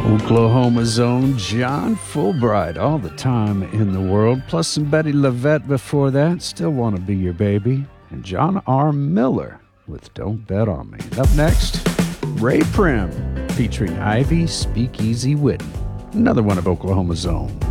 Oklahoma's own John Fulbright, All the Time in the World, plus some Betty LaVette before that, Still Want to Be Your Baby, and John R. Miller with Don't Bet on Me. And up next, Ray Prim featuring Ivy Speakeasy Witten, another one of Oklahoma's own.